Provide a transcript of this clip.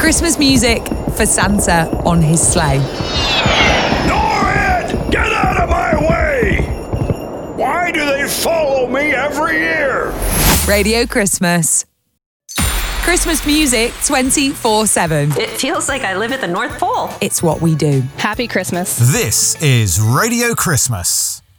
Christmas music for Santa on his sleigh. Norrid! Get out of my way! Why do they follow me every year? Radio Christmas. Christmas music 24/7. It feels like I live at the North Pole. It's what we do. Happy Christmas. This is Radio Christmas.